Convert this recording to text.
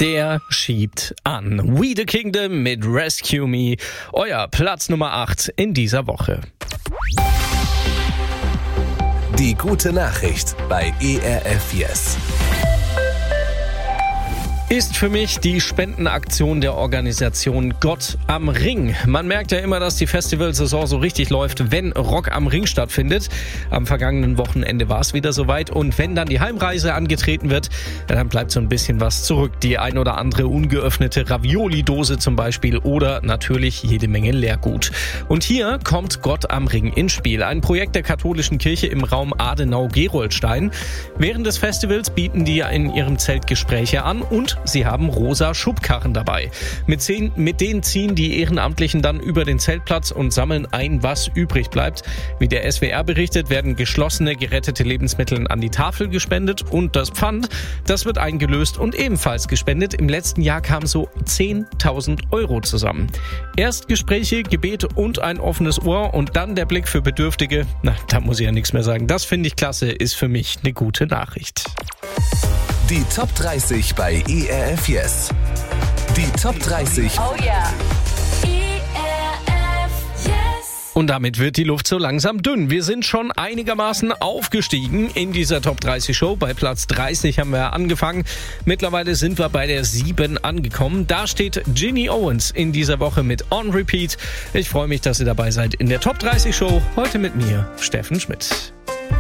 Der schiebt an. We the Kingdom mit Rescue Me. Euer Platz Nummer 8 in dieser Woche. Die gute Nachricht bei ERF Yes. Ist für mich die Spendenaktion der Organisation Gott am Ring. Man merkt ja immer, dass die Festivalsaison so richtig läuft, wenn Rock am Ring stattfindet. Am vergangenen Wochenende war es wieder soweit und wenn dann die Heimreise angetreten wird, dann bleibt so ein bisschen was zurück. Die ein oder andere ungeöffnete Ravioli-Dose zum Beispiel oder natürlich jede Menge Leergut. Und hier kommt Gott am Ring ins Spiel. Ein Projekt der katholischen Kirche im Raum Adenau-Gerolstein. Während des Festivals bieten die in ihrem Zelt Gespräche an und sie haben rosa Schubkarren dabei. Mit denen ziehen die Ehrenamtlichen dann über den Zeltplatz und sammeln ein, was übrig bleibt. Wie der SWR berichtet, werden geschlossene, gerettete Lebensmittel an die Tafel gespendet und das Pfand, das wird eingelöst und ebenfalls gespendet. Im letzten Jahr kamen so 10.000 Euro zusammen. Erst Gespräche, Gebet und ein offenes Ohr und dann der Blick für Bedürftige. Na, da muss ich ja nichts mehr sagen. Das finde ich klasse, ist für mich eine gute Nachricht. Die Top 30 bei ERF Yes. Die Top 30 Oh yeah. ERF Yes. Und damit wird die Luft so langsam dünn. Wir sind schon einigermaßen aufgestiegen in dieser Top 30 Show. Bei Platz 30 haben wir angefangen. Mittlerweile sind wir bei der 7 angekommen. Da steht Ginny Owens in dieser Woche mit On Repeat. Ich freue mich, dass ihr dabei seid in der Top 30 Show. Heute mit mir, Steffen Schmidt.